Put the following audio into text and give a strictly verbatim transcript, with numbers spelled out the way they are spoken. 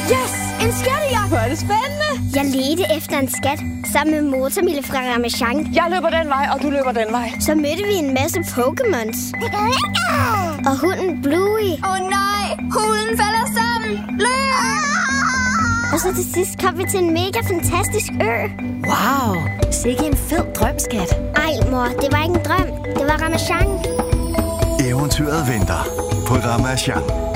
Yes! En skattejagt! Hvor er det spændende! Jeg ledte efter en skat sammen med Motormille fra Ramasjang. Jeg løber den vej, og du løber den vej. Så mødte vi en masse Pokémons. Og hunden Bluey. Åh oh, nej! Hunden falder sammen! Løb! Og så til sidst kom vi til en mega fantastisk ø. Wow! Sikke en fed drømskat. Ej, mor, det var ikke en drøm. Det var Ramasjang. Eventyret venter på Ramasjang.